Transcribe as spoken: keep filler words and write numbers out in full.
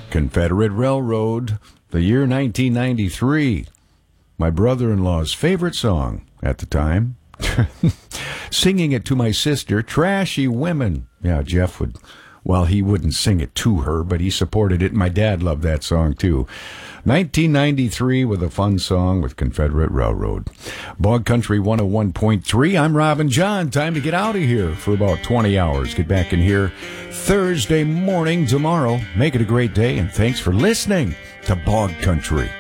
Confederate Railroad, the year nineteen ninety-three. My brother-in-law's favorite song at the time. Singing it to my sister, Trashy Women. Yeah, Jeff would, well, he wouldn't sing it to her, but he supported it. My dad loved that song, too. nineteen ninety-three with a fun song with Confederate Railroad. Bog Country one oh one point three. I'm Robin John. Time to get out of here for about twenty hours. Get back in here Thursday morning tomorrow. Make it a great day, and thanks for listening to Bog Country.